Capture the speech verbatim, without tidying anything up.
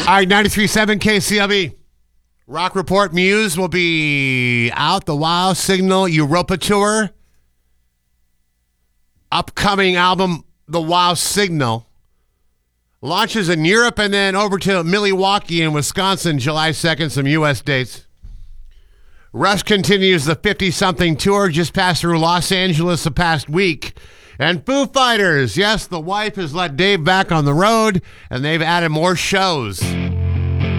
All right, ninety-three point seven K C L B. Rock Report. Muse will be out. The Wow Signal Europa Tour. Upcoming album, The Wow Signal. Launches in Europe and then over to Milwaukee in Wisconsin, July second. Some U S dates. Rush continues the fifty-something tour, just passed through Los Angeles the past week. And Foo Fighters, yes, the wife has let Dave back on the road, and they've added more shows.